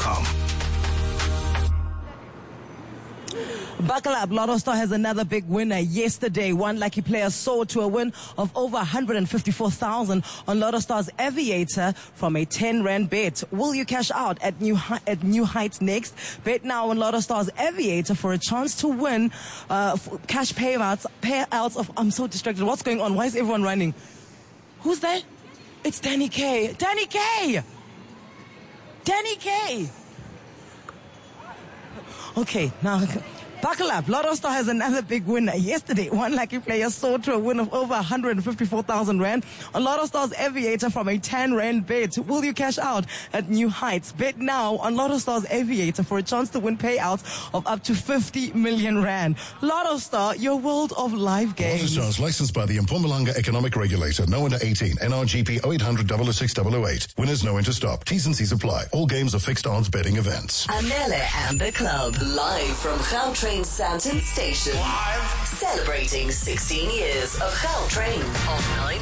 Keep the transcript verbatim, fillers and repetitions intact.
com. Buckle up, Lotto Star has another big winner yesterday. One lucky player soared to a win of over one hundred fifty-four thousand on Lotto Star's Aviator from a ten rand bet. Will you cash out at new hi- at new heights next? Bet now on Lotto Star's Aviator for a chance to win uh, f- cash payouts payouts of. I'm so distracted. What's going on? Why is everyone running? Who's that? It's Danny K. Danny K. Danny K. Okay, now. Buckle up. Lotto Star has another big winner. Yesterday, one lucky player soared to a win of over one hundred fifty-four thousand rand on Lotto Star's Aviator from a ten rand bet. Will you cash out at new heights? Bet now on Lotto Star's Aviator for a chance to win payouts of up to fifty million rand. Lotto Star, your world of live games. Lotto Star is licensed by the Mpumalanga Economic Regulator. No under eighteen. N R G P oh eight hundred, double oh six, double oh eight. Winners know when to stop. T's and C's apply. All games are fixed odds betting events. Anele and the Club, live from Gautrain Sandton Station. Live. Celebrating sixteen years of Gautrain on nine.